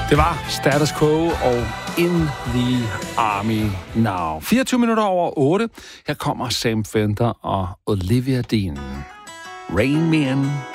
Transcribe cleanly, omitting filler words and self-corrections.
Det var Status Quo og In the Army Now. 24 minutter over 8. Her kommer Sam Fender og Olivia Dean. Rain Man.